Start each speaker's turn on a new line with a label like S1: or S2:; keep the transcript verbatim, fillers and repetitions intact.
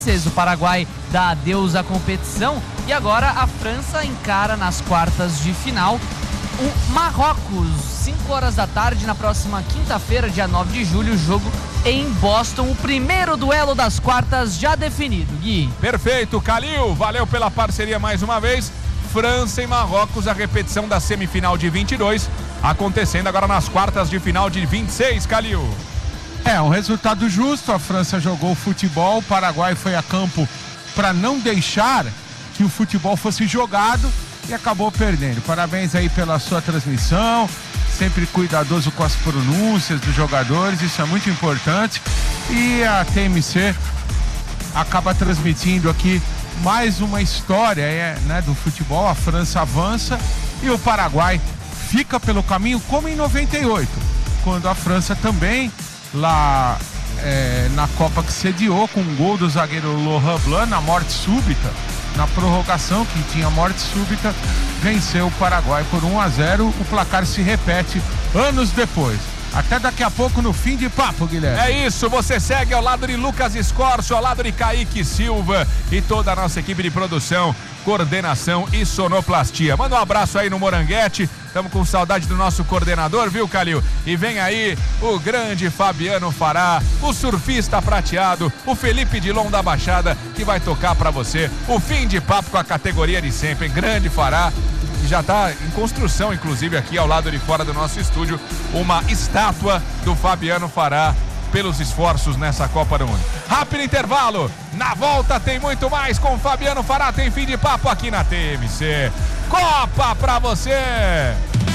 S1: O Paraguai dá adeus à competição e agora a França encara nas quartas de final o Marrocos, cinco horas da tarde, na próxima quinta-feira, dia nove de julho, jogo em Boston, o primeiro duelo das quartas já definido. Gui.
S2: Perfeito, Calil, valeu pela parceria mais uma vez. França e Marrocos, a repetição da semifinal de vinte e dois, acontecendo agora nas quartas de final de vinte e seis, Calil.
S3: É, um resultado justo, a França jogou futebol, o Paraguai foi a campo para não deixar que o futebol fosse jogado e acabou perdendo. Parabéns aí pela sua transmissão, sempre cuidadoso com as pronúncias dos jogadores, isso é muito importante. E a T M C acaba transmitindo aqui mais uma história, é, né, do futebol. A França avança e o Paraguai fica pelo caminho, como em noventa e oito, quando a França também, lá é, na Copa que sediou, com um gol do zagueiro Laurent Blanc na morte súbita, na prorrogação, que tinha morte súbita, venceu o Paraguai por um a zero. O placar se repete anos depois. Até daqui a pouco no Fim de Papo, Guilherme.
S2: É isso, você segue ao lado de Lucas Escorcio, ao lado de Kaique Silva e toda a nossa equipe de produção, coordenação e sonoplastia. Manda um abraço aí no Moranguete, estamos com saudade do nosso coordenador, viu, Calil? E vem aí o grande Fabiano Fará, o surfista prateado, o Felipe Dilon da Baixada, que vai tocar pra você o Fim de Papo com a categoria de sempre, hein? Grande Fará. Já está em construção, inclusive aqui ao lado de fora do nosso estúdio, uma estátua do Fabiano Fará pelos esforços nessa Copa do Mundo. Rápido intervalo, na volta tem muito mais com Fabiano Fará, tem Fim de Papo aqui na T M C. Copa pra você!